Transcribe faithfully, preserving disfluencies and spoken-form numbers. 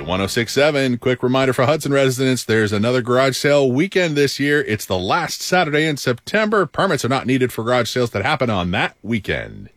one oh six point seven. Quick reminder for Hudson residents, there's another garage sale weekend this year. It's the last Saturday in September. Permits are not needed for garage sales that happen on that weekend.